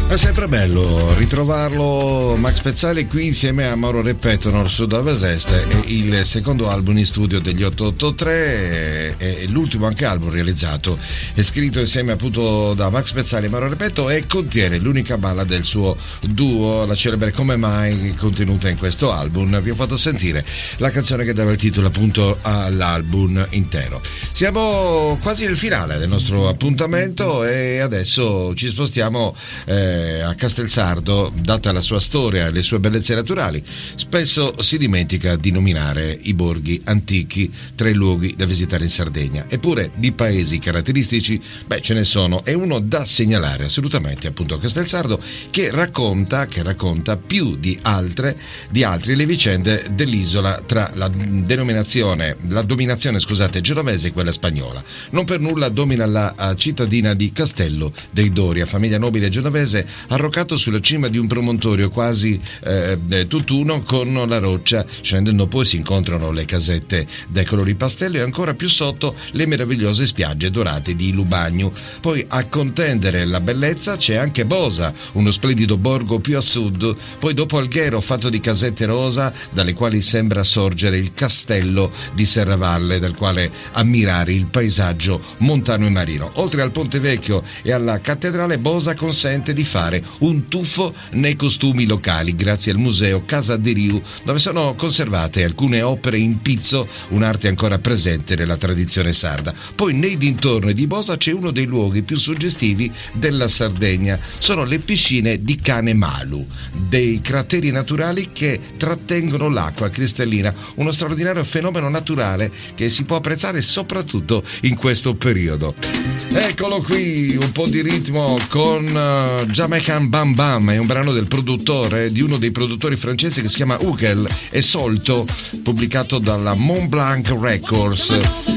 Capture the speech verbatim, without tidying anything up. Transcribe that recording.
È sempre bello ritrovarlo Max Pezzali qui insieme a Mauro Repetto, Nord Sud Ovest Est. È il secondo album in studio degli otto otto tre, è l'ultimo anche album realizzato e scritto insieme appunto da Max Pezzali e Mauro Repetto, e contiene l'unica balla del suo duo, la celebre Come Mai, contenuta in questo album. Vi ho fatto sentire la canzone che dava il titolo appunto all'album intero. Siamo quasi nel finale del nostro appuntamento e adesso ci spostiamo eh, a Castelsardo. Data la sua storia e le sue bellezze naturali, spesso si dimentica di nominare i borghi antichi tra i luoghi da visitare in Sardegna. Eppure di paesi caratteristici, beh, ce ne sono, e uno da segnalare assolutamente appunto Castelsardo, che racconta che racconta più di altre di altri le vicende dell'isola tra la denominazione la dominazione scusate genovese e quella spagnola. Non per nulla domina la cittadina di Castello dei Doria, famiglia nobile genovese arroccato sulla cima di un promontorio quasi eh, tutt'uno con la roccia. Scendendo poi si incontrano le casette dai colori pastello e ancora più sotto le meravigliose spiagge dorate di Lubagno. Poi a contendere la bellezza c'è anche Bosa, uno splendido borgo più a sud. Poi dopo Alghero, fatto di casette rosa dalle quali sembra sorgere il castello di Serravalle, dal quale ammirare il paesaggio montano e marino. Oltre al Ponte Vecchio e alla cattedrale, Bosa consente di fare un tuffo nei costumi locali grazie al museo Casa de Riu, dove sono conservate alcune opere in pizzo, un'arte ancora presente nella tradizione sarda. Poi nei dintorni di Bosa c'è uno dei luoghi più suggestivi della Sardegna, sono le piscine di Cane Malu, dei crateri naturali che trattengono l'acqua cristallina, uno straordinario fenomeno naturale che si può apprezzare soprattutto in questo periodo. Eccolo qui, un po' di ritmo con uh, Jamaican Bam Bam, è un brano del produttore, di uno dei produttori francesi che si chiama Ugel e Solto, pubblicato dalla Mont Blanc Records.